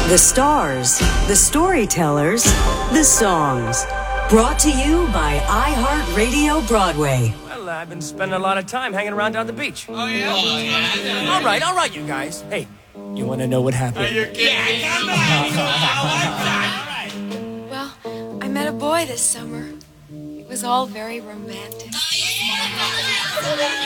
The stars, the storytellers, the songs. Brought to you by iHeartRadio Broadway. Well, I've been spending a lot of time hanging around down the beach. Oh, yeah? All right, you guys. Hey, you want to know what happened? Are you kidding? Well, I met a boy this summer. It was all very romantic.